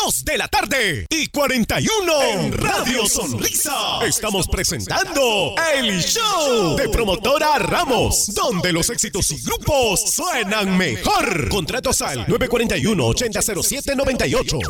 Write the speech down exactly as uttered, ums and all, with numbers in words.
dos de la tarde y cuarenta y uno en Radio Sonrisa. Estamos presentando el show de Promotora Ramos, donde los éxitos y grupos suenan mejor. Contratos al nueve cuatro uno, ocho cero cero siete nueve ocho.